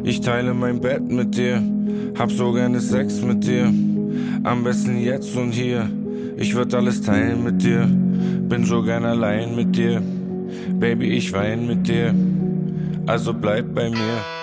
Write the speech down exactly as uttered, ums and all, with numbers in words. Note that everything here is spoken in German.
Ich teile mein Bett mit dir, hab so gerne Sex mit dir. Am besten jetzt und hier, ich würd alles teilen mit dir. Bin so gern allein mit dir, Baby, ich wein mit dir, also bleib bei mir.